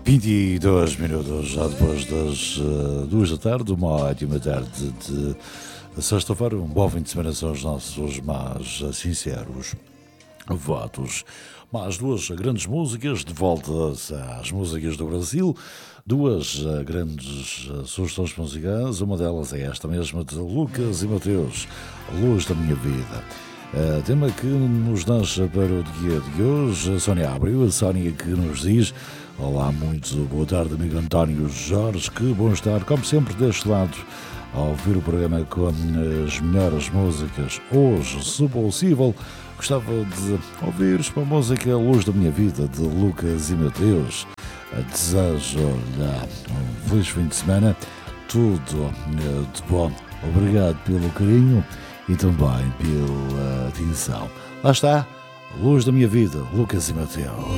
22 minutos já depois das 2 da tarde, uma ótima tarde de sexta-feira. Um bom fim de semana são os nossos mais sinceros votos. Mais duas grandes músicas, de volta às músicas do Brasil, duas grandes sugestões musicais, uma delas é esta mesma de Lucas e Mateus, Luz da Minha Vida. Tema que nos deixa para o dia de hoje, a Sónia Abreu, a Sónia que nos diz: olá, muito boa tarde, amigo António Jorge, que bom estar, como sempre, deste lado, a ouvir o programa com as melhores músicas. Hoje, se possível, gostava de ouvir uma música Luz da Minha Vida, de Lucas e Mateus. Desejo-lhe um feliz fim de semana, tudo de bom. Obrigado pelo carinho e também pela atenção. Lá está, Luz da Minha Vida, Lucas e Mateus.